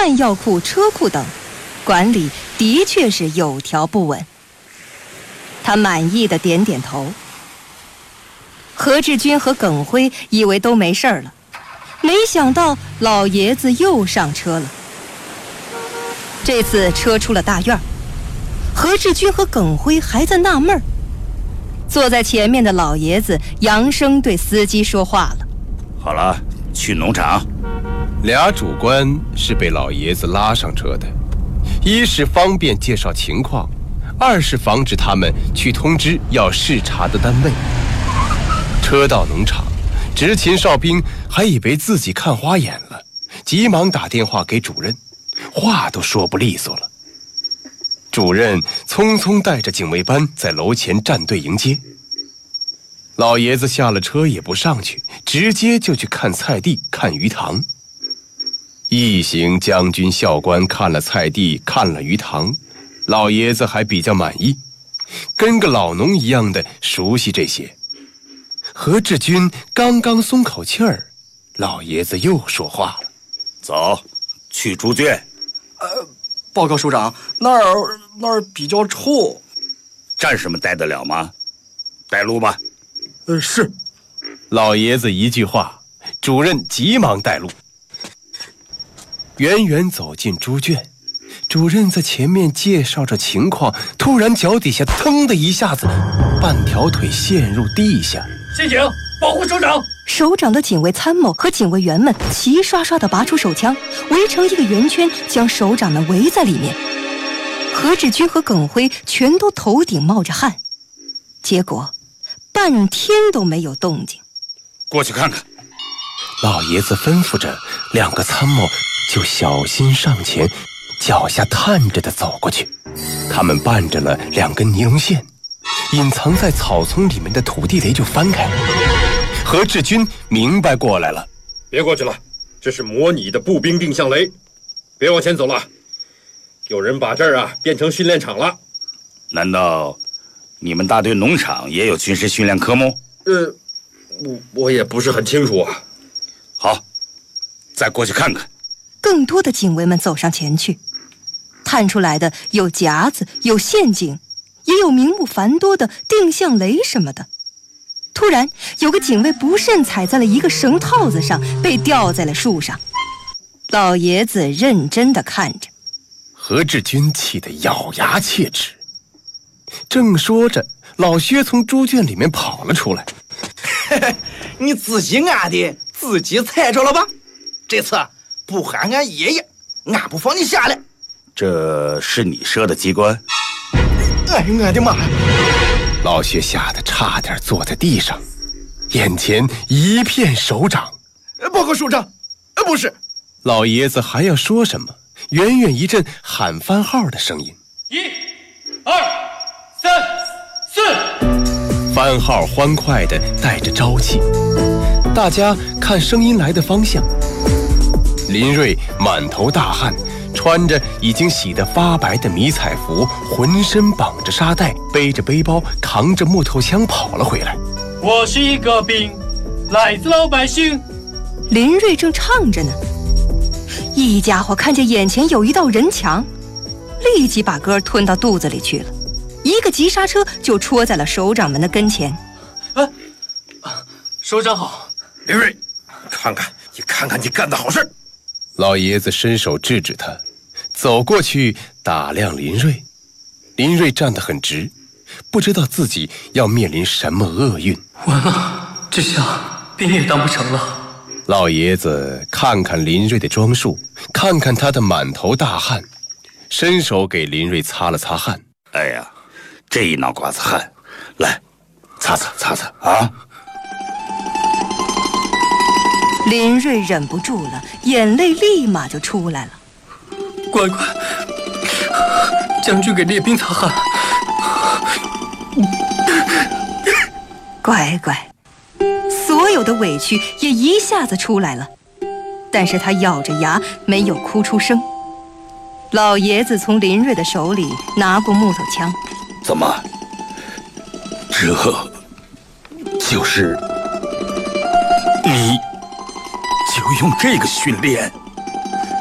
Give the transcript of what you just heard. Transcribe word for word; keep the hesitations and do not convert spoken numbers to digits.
弹药库、车库等，管理的确是有条不紊。他满意的点点头。何志军和耿辉以为都没事了，没想到老爷子又上车了。这次车出了大院，何志军和耿辉还在纳闷儿。坐在前面的老爷子扬声对司机说话了：“ 好了，去农场。” 俩主官是被老爷子拉上车的，一是方便介绍情况，二是防止他们去通知要视察的单位。车到农场，执勤哨兵还以为自己看花眼了，急忙打电话给主任，话都说不利索了。主任匆匆带着警卫班在楼前站队迎接。老爷子下了车也不上去，直接就去看菜地、看鱼塘。一行将军校官看了菜地，看了鱼塘，老爷子还比较满意，跟个老农一样的熟悉这些。何志军刚刚松口气儿，老爷子又说话了：“ 走，去猪圈。” 呃，报告首长，那儿那儿比较臭。 战士们带得了吗？带路吧。 呃，是。 老爷子一句话，主任急忙带路。远远走进猪圈，主任在前面介绍着情况，突然脚底下腾的一下子，半条腿陷入地下。 刑警，保护首长！ 首长的警卫参谋和警卫员们齐刷刷地拔出手枪，围成一个圆圈，将首长们围在里面。何志军和耿辉全都头顶冒着汗，结果半天都没有动静。 过去看看。 老爷子吩咐着，两个参谋就小心上前，脚下探着的走过去。他们绊着了两根尼龙线，隐藏在草丛里面的土地雷就翻开了。何志军明白过来了：“ 别过去了，这是模拟的步兵定向雷，别往前走了。有人把这儿啊变成训练场了。” 难道你们大队农场也有军事训练科目？ 呃，我我也不是很清楚啊。 好，再过去看看。 更多的警卫们走上前去，探出来的有夹子，有陷阱，也有名目繁多的定向雷什么的。突然有个警卫不慎踩在了一个绳套子上，被吊在了树上。老爷子认真地看着， 何志军气得咬牙切齿。正说着，老薛从猪圈里面跑了出来。 嘿嘿，你自己按的，自己猜着了吧？这次不喊俺爷爷，俺不放你下来。 这是你设的机关？ 哎呦我的妈呀！ 老薛吓得差点坐在地上，眼前一片手掌。 报告首长，呃，不是。 老爷子还要说什么，远远一阵喊番号的声音： 一、二、三、四。 番号欢快地带着朝气，大家看声音来的方向。林瑞满头大汗，穿着已经洗得发白的迷彩服，浑身绑着沙袋，背着背包，扛着木头枪跑了回来。 我是一个兵，来自老百姓。 林瑞正唱着呢，一家伙看见眼前有一道人墙，立即把歌吞到肚子里去了，一个急刹车就戳在了首长们的跟前。 哎，首长好。 林瑞，看看你看看你干的好事。 老爷子伸手制止他，走过去打量林瑞。林瑞站得很直，不知道自己要面临什么厄运。 完了，这下兵也当不成了。 老爷子看看林瑞的装束，看看他的满头大汗，伸手给林瑞擦了擦汗。 哎呀，这一脑瓜子汗，来，擦擦擦擦啊！ 林瑞忍不住了，眼泪立马就出来了。 乖乖，将军给列兵擦汗。 乖乖，所有的委屈也一下子出来了，但是他咬着牙没有哭出声。老爷子从林瑞的手里拿过木头枪。 怎么，这就是你就用这个训练？